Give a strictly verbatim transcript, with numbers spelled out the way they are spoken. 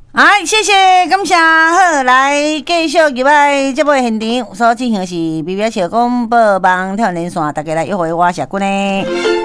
哎，谢谢，感谢，好，来继续入来节目现场所进行的是 B B S 小公播网跳连线，大家来约会我是君呢。